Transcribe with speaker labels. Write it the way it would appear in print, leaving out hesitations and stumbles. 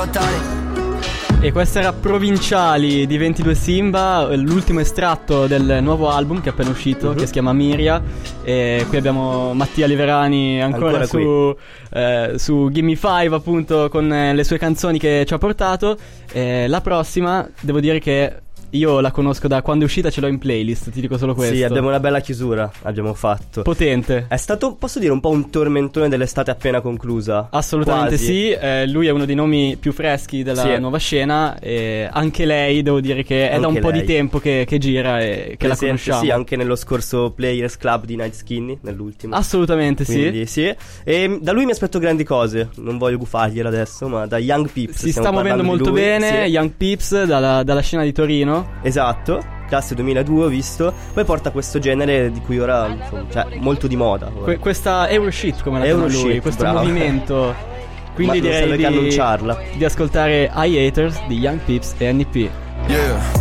Speaker 1: Giotani.
Speaker 2: E questa era Provinciali di 22 Simba, l'ultimo estratto del nuovo album che è appena uscito, che si chiama Miria. E qui abbiamo Mattia Liverani ancora su Gimme Five, appunto, con le sue canzoni che ci ha portato. La prossima, devo dire che io la conosco da quando è uscita, ce l'ho in playlist, ti dico solo questo.
Speaker 3: Sì, abbiamo una bella chiusura, abbiamo fatto.
Speaker 2: Potente.
Speaker 3: È stato, posso dire, un po' un tormentone dell'estate appena conclusa.
Speaker 2: Assolutamente.
Speaker 3: Quasi.
Speaker 2: Sì, lui è uno dei nomi più freschi della nuova scena. E anche lei, devo dire che è da un po' di tempo che gira e che la conosciamo.
Speaker 3: Sì, anche nello scorso Players Club di Night Skinny, nell'ultimo.
Speaker 2: Assolutamente.
Speaker 3: Quindi, sì. E da lui mi aspetto grandi cose, non voglio gufargliela adesso, ma da Young Peeps
Speaker 2: si sta muovendo molto bene,
Speaker 3: sì.
Speaker 2: Young Peeps dalla scena di Torino.
Speaker 3: Esatto, classe 2002 ho visto. Poi porta questo genere di cui ora, insomma, cioè, molto di moda.
Speaker 2: Questa Euroshit, come la chiama lui, questo movimento. Quindi direi
Speaker 3: di annunciarla,
Speaker 2: di ascoltare I Haters di Young Peeps e NP.
Speaker 1: Yeah.